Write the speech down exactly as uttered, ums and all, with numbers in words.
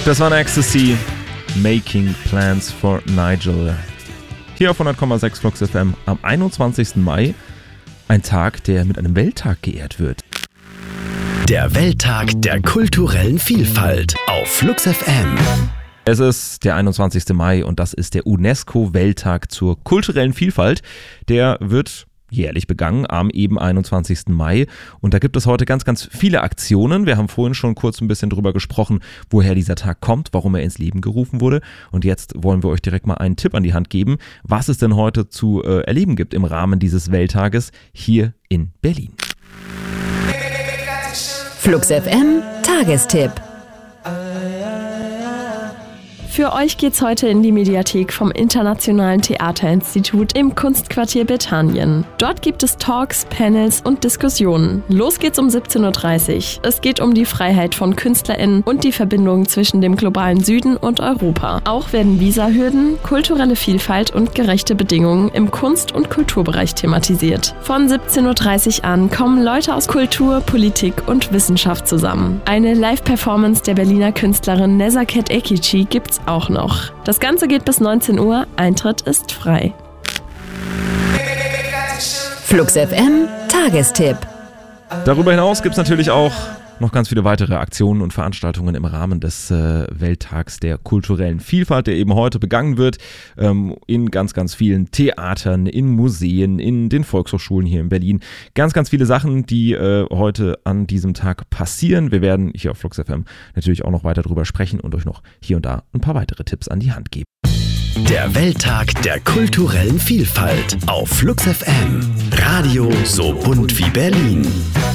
Das war Ecstasy, Making Plans for Nigel. Hier auf hundert Komma sechs Flux F M am einundzwanzigsten Mai. Ein Tag, der mit einem Welttag geehrt wird. Der Welttag der kulturellen Vielfalt auf Flux F M. Es ist der einundzwanzigste Mai und das ist der UNESCO-Welttag zur kulturellen Vielfalt. Der wird jährlich begangen am eben einundzwanzigsten Mai. Und da gibt es heute ganz, ganz viele Aktionen. Wir haben vorhin schon kurz ein bisschen drüber gesprochen, woher dieser Tag kommt, warum er ins Leben gerufen wurde. Und jetzt wollen wir euch direkt mal einen Tipp an die Hand geben, was es denn heute zu äh, erleben gibt im Rahmen dieses Welttages hier in Berlin. Flux F M Tagestipp. Für euch geht's heute in die Mediathek vom Internationalen Theaterinstitut im Kunstquartier Bethanien. Dort gibt es Talks, Panels und Diskussionen. Los geht's um siebzehn Uhr dreißig. Es geht um die Freiheit von KünstlerInnen und die Verbindung zwischen dem globalen Süden und Europa. Auch werden Visahürden, kulturelle Vielfalt und gerechte Bedingungen im Kunst- und Kulturbereich thematisiert. Von siebzehn Uhr dreißig an kommen Leute aus Kultur, Politik und Wissenschaft zusammen. Eine Live-Performance der Berliner Künstlerin Nezaket Ekici gibt's auch noch. Das Ganze geht bis neunzehn Uhr, Eintritt ist frei. Flux F M Tagestipp. Darüber hinaus gibt es natürlich auch noch ganz viele weitere Aktionen und Veranstaltungen im Rahmen des äh, Welttags der kulturellen Vielfalt, der eben heute begangen wird, ähm, in ganz, ganz vielen Theatern, in Museen, in den Volkshochschulen hier in Berlin. Ganz, ganz viele Sachen, die äh, heute an diesem Tag passieren. Wir werden hier auf Flux F M natürlich auch noch weiter drüber sprechen und euch noch hier und da ein paar weitere Tipps an die Hand geben. Der Welttag der kulturellen Vielfalt auf Flux F M. Radio so bunt wie Berlin.